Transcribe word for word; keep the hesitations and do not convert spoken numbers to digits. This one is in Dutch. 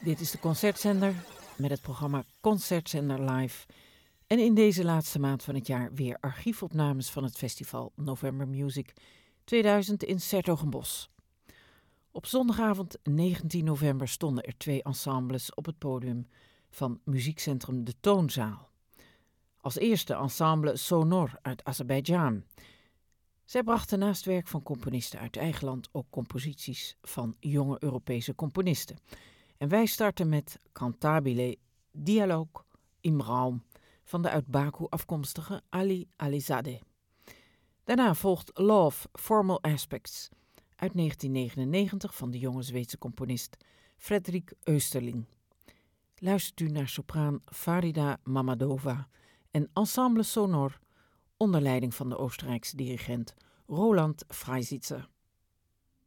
Dit is de Concertzender met het programma Concertzender Live. En in deze laatste maand van het jaar weer archiefopnames van het festival November Music tweeduizend in 's-Hertogenbosch. Op zondagavond negentien november stonden er twee ensembles op het podium van muziekcentrum De Toonzaal. Als eerste ensemble Sonor uit Azerbeidzjan. Zij brachten naast werk van componisten uit eigen land ook composities van jonge Europese componisten. En wij starten met Cantabile Dialogue im Raum van de uit Baku afkomstige Ali Alizadeh. Daarna volgt Love, Formal Aspects uit negentien negenennegentig van de jonge Zweedse componist Fredrik Österling. Luistert u naar sopraan Farida Mamadova en Ensemble Sonor onder leiding van de Oostenrijkse dirigent Roland Freisitzer.